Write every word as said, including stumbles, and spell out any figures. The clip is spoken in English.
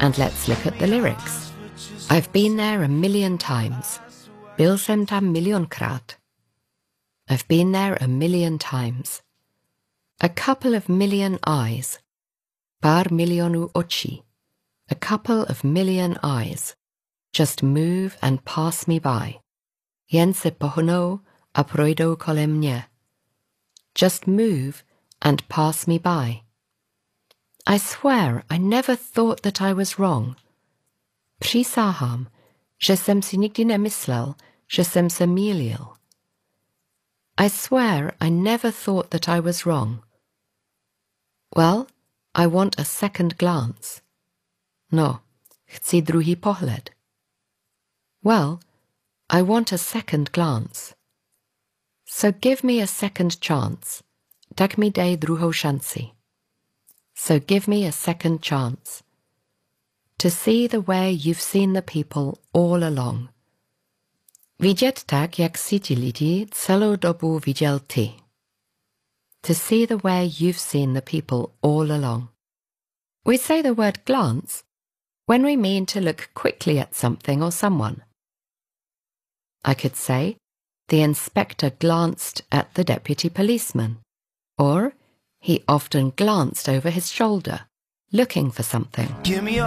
And let's look at the lyrics. I've been there a million times. Byl jsem tam milionkrát. I've been there a million times. A couple of million eyes. Pár milionů očí. A couple of million eyes. Just move and pass me by. Jen se pohnou a projdou kolem mě. Just move and pass me by. I swear I never thought that I was wrong. Přísahám, že jsem si nikdy nemyslel, že jsem se mýlil. I swear I never thought that I was wrong. Well, I want a second glance. No, chci druhý pohled. Well, I want a second glance. So give me a second chance. Tak mi dej druhou šanci. So give me a second chance. To see the way you've seen the people all along. Vidět tak, jak si ti lidi celou dobu viděl ty. To see the way you've seen the people all along. We say the word glance when we mean to look quickly at something or someone. I could say, the inspector glanced at the deputy policeman, or he often glanced over his shoulder, looking for something. Give me